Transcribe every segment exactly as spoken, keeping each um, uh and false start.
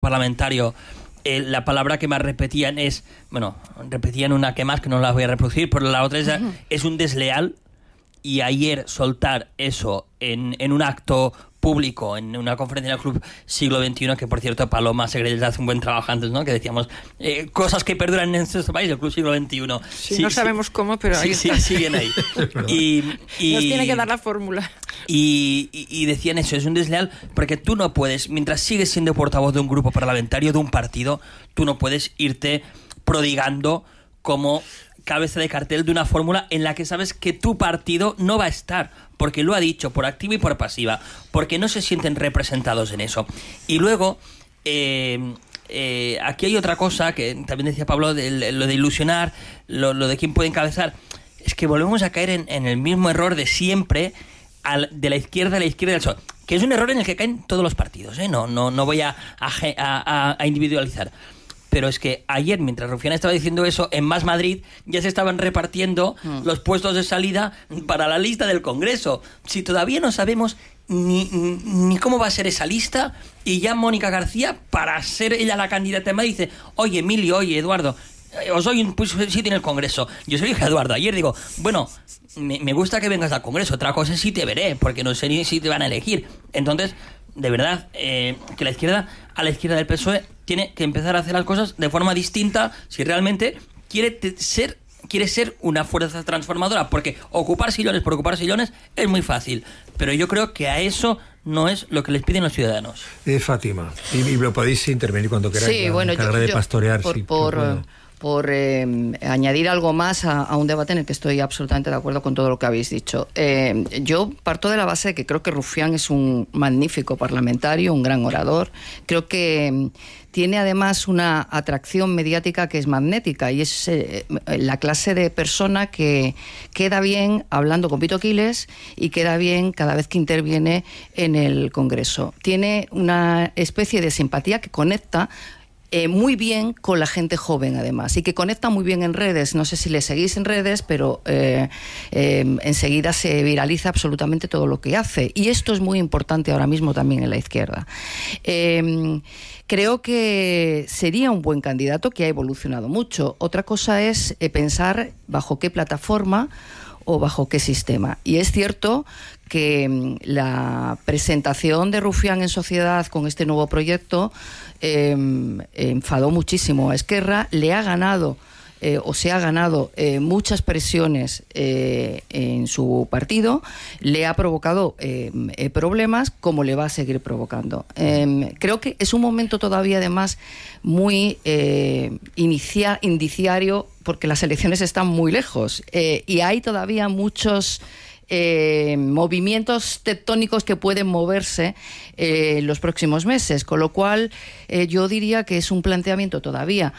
parlamentario, eh, la palabra que más repetían es, bueno, repetían una que más, que no la voy a reproducir, pero la otra es, uh-huh. es un desleal, y ayer soltar eso en, en un acto público, en una conferencia en el Club Siglo veintiuno, que por cierto Paloma Segredes hace un buen trabajo antes, ¿no? Que decíamos, eh, cosas que perduran en este país, el Club Siglo veintiuno. Sí, sí, no sabemos sí, cómo, pero ahí sí, está. Sí, siguen ahí. y, y, Nos tiene que dar la fórmula. Y, y, y decían eso, es un desleal, porque tú no puedes, mientras sigues siendo portavoz de un grupo parlamentario, de un partido, tú no puedes irte prodigando como cabeza de cartel de una fórmula en la que sabes que tu partido no va a estar, porque lo ha dicho por activa y por pasiva, porque no se sienten representados en eso. Y luego, eh, eh, aquí hay otra cosa que también decía Pablo, de, lo de ilusionar, lo, lo de quién puede encabezar, es que volvemos a caer en, en el mismo error de siempre, al, de la izquierda a la izquierda del P S O E, que es un error en el que caen todos los partidos, ¿eh? no, no, no voy a, a, a, a individualizar. Pero es que ayer, mientras Rufián estaba diciendo eso, en Más Madrid ya se estaban repartiendo mm. los puestos de salida para la lista del Congreso. Si todavía no sabemos ni, ni cómo va a ser esa lista, y ya Mónica García, para ser ella la candidata en Madrid, dice, oye, Emilio, oye, Eduardo, os doy un pues, sitio en el Congreso. Yo soy hija de Eduardo. Ayer digo, bueno, me, me gusta que vengas al Congreso. Otra cosa es si te veré, porque no sé ni si te van a elegir. Entonces, de verdad, eh, que la izquierda, a la izquierda del P S O E, tiene que empezar a hacer las cosas de forma distinta si realmente quiere te- ser quiere ser una fuerza transformadora, porque ocupar sillones por ocupar sillones es muy fácil, pero yo creo que a eso no es lo que les piden los ciudadanos. Eh, Fátima, y, y lo podéis intervenir cuando queráis. Sí, bueno, yo, de yo, pastorear, por, sí, por, pero, por eh, añadir algo más a, a un debate en el que estoy absolutamente de acuerdo con todo lo que habéis dicho. Eh, yo parto de la base de que creo que Rufián es un magnífico parlamentario, un gran orador. Creo que eh, tiene además una atracción mediática que es magnética, y es eh, la clase de persona que queda bien hablando con Pito Quiles y queda bien cada vez que interviene en el Congreso. Tiene una especie de simpatía que conecta Eh, muy bien con la gente joven, además, y que conecta muy bien en redes. No sé si le seguís en redes, pero eh, eh, enseguida se viraliza absolutamente todo lo que hace, y esto es muy importante ahora mismo también en la izquierda. Eh, creo que sería un buen candidato, que ha evolucionado mucho. Otra cosa es eh, pensar bajo qué plataforma o bajo qué sistema. Y es cierto que la presentación de Rufián en sociedad con este nuevo proyecto eh, enfadó muchísimo a Esquerra, le ha ganado eh, o se ha ganado eh, muchas presiones eh, en su partido, le ha provocado eh, eh, problemas, como le va a seguir provocando. Eh, creo que es un momento todavía además muy eh, inicia, indiciario, porque las elecciones están muy lejos eh, y hay todavía muchos Eh, movimientos tectónicos que pueden moverse eh, en los próximos meses, con lo cual eh, yo diría que es un planteamiento todavía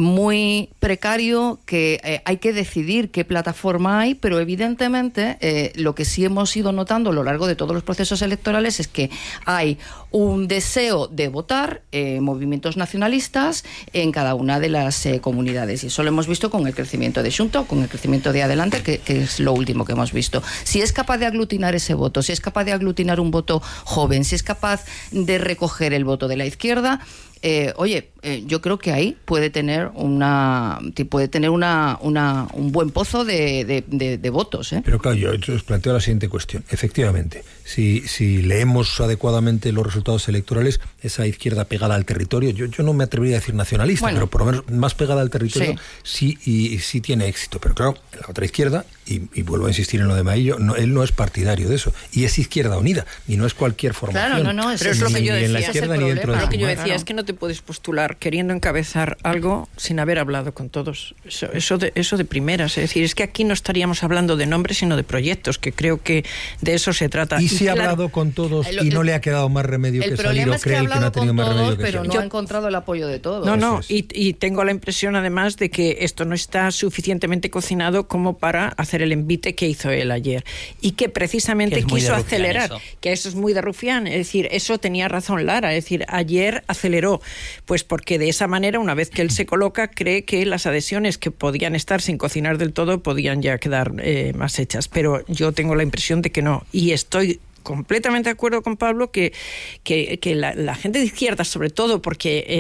muy precario, que eh, hay que decidir qué plataforma hay, pero evidentemente eh, lo que sí hemos ido notando a lo largo de todos los procesos electorales es que hay un deseo de votar eh, movimientos nacionalistas en cada una de las eh, comunidades, y eso lo hemos visto con el crecimiento de Xunta o con el crecimiento de Adelante, que, que es lo último que hemos visto. Si es capaz de aglutinar ese voto, si es capaz de aglutinar un voto joven, si es capaz de recoger el voto de la izquierda, eh, oye, eh, yo creo que ahí puede tener una puede tener una, una un buen pozo de, de, de, de votos, ¿eh? Pero claro, yo os planteo la siguiente cuestión. Efectivamente, si, si leemos adecuadamente los resultados electorales, esa izquierda pegada al territorio, yo, yo no me atrevería a decir nacionalista, bueno, pero por lo menos más pegada al territorio, sí, sí y, y sí tiene éxito. Pero claro, la otra izquierda, y, y vuelvo a insistir en lo de Maillo, no, él no es partidario de eso, y es Izquierda Unida, y no es cualquier formación. Claro, no, no, es, pero es lo que yo decía, en la izquierda, ni dentro de lo que yo su decía es que no te puedes postular queriendo encabezar algo sin haber hablado con todos. Eso, eso, de, eso de primeras. Es decir, es que aquí no estaríamos hablando de nombres, sino de proyectos, que creo que de eso se trata. Y, y si ha claro, hablado con todos el, y no el, le ha quedado más remedio que salir, o cree que no ha tenido más todos, remedio que pero salir. no ha encontrado el apoyo de todos. No, no, y, y tengo la impresión además de que esto no está suficientemente cocinado como para hacer el envite que hizo él ayer. Y que precisamente que quiso acelerar, eso. que eso es muy de Rufián. Es decir, eso tenía razón Lara. Es decir, ayer aceleró, pues porque de esa manera, una vez que él se coloca, cree que las adhesiones que podían estar sin cocinar del todo podían ya quedar eh, más hechas. Pero yo tengo la impresión de que no. Y estoy completamente de acuerdo con Pablo que, que, que la, la gente de izquierda, sobre todo porque